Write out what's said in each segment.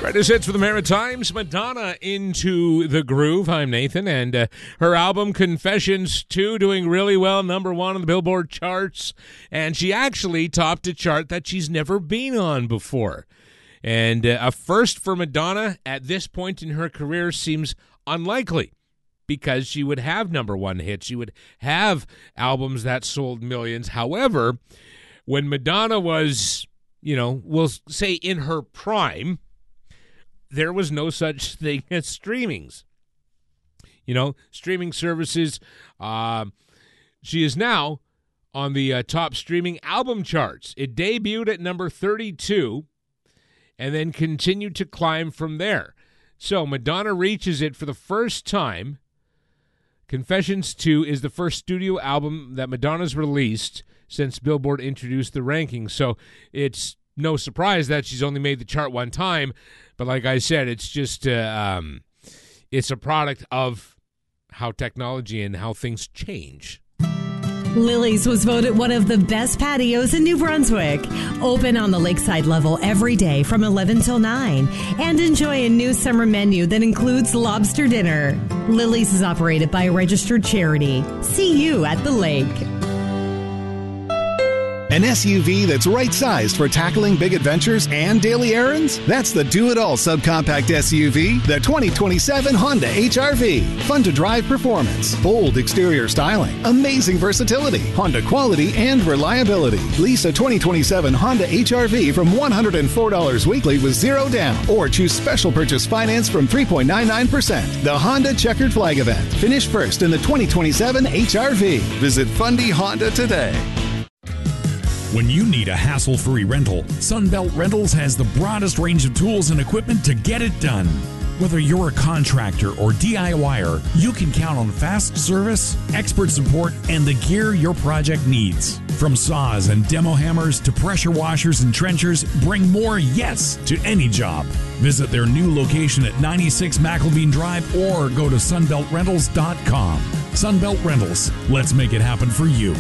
Greatest hits for the Maritimes. Madonna, Into the Groove. I'm Nathan, and her album Confessions 2 doing really well, number 1 on the Billboard charts, and she actually topped a chart that she's never been on before. And a first for Madonna at this point in her career seems unlikely, because she would have number 1 hits. She would have albums that sold millions. However, when Madonna was, we'll say in her prime, there was no such thing as streamings. Streaming services. She is now on the top streaming album charts. It debuted at number 32 and then continued to climb from there. So Madonna reaches it for the first time. Confessions 2 is the first studio album that Madonna's released since Billboard introduced the rankings. So it's no surprise that she's only made the chart one time. But like I said, it's just it's a product of how technology and how things change. Lily's was voted one of the best patios in New Brunswick. Open on the lakeside level every day from 11 till 9. And enjoy a new summer menu that includes lobster dinner. Lily's is operated by a registered charity. See you at the lake. An SUV that's right-sized for tackling big adventures and daily errands? That's the do-it-all subcompact SUV, the 2027 Honda HR-V. Fun-to-drive performance, bold exterior styling, amazing versatility, Honda quality and reliability. Lease a 2027 Honda HR-V from $104 weekly with zero down, or choose special purchase finance from 3.99%. The Honda Checkered Flag event. Finish first in the 2027 HR-V. Visit Fundy Honda today. When you need a hassle-free rental, Sunbelt Rentals has the broadest range of tools and equipment to get it done. Whether you're a contractor or DIYer, you can count on fast service, expert support, and the gear your project needs. From saws and demo hammers to pressure washers and trenchers, bring more yes to any job. Visit their new location at 96 McElveen Drive or go to sunbeltrentals.com. Sunbelt Rentals. Let's make it happen for you.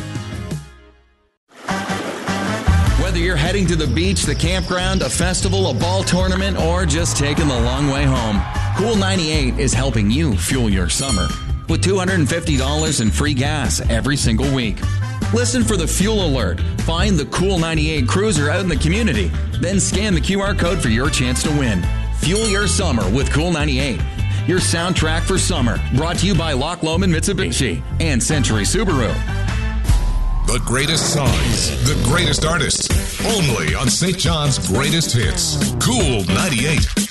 Whether you're heading to the beach, the campground, a festival, a ball tournament, or just taking the long way home, Cool 98 is helping you fuel your summer with $250 in free gas every single week. Listen for the fuel alert. Find the Cool 98 cruiser out in the community. Then scan the QR code for your chance to win. Fuel your summer with Cool 98. Your soundtrack for summer. Brought to you by Loch Lomond Mitsubishi and Century Subaru. The greatest songs, the greatest artists, only on St. John's Greatest Hits. Cool 98.